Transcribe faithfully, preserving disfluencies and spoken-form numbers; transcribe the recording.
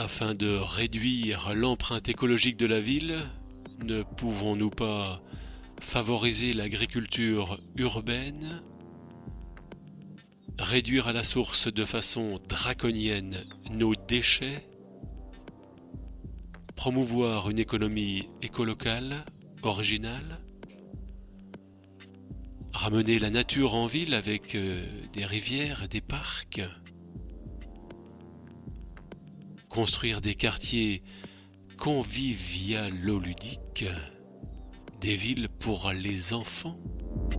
Afin de réduire l'empreinte écologique de la ville, ne pouvons-nous pas favoriser l'agriculture urbaine, réduire à la source de façon draconienne nos déchets, promouvoir une économie écolocale, originale, ramener la nature en ville avec euh, des rivières, des parcs, construire des quartiers convivialo-ludiques, des villes pour les enfants.